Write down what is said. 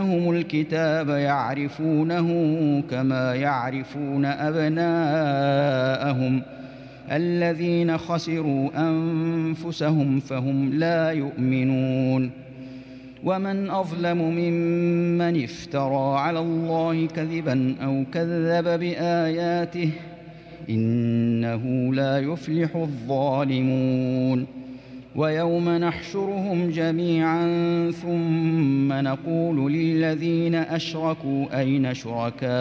آتيناهم الكتاب يعرفونه كما يعرفون أبناءهم الذين خسروا أنفسهم فهم لا يؤمنون. ومن أظلم ممن افترى على الله كذبا أو كذب بآياته إنه لا يفلح الظالمون. ويوم نحشرهم جميعا ثم نقول للذين أشركوا أين شركاؤكم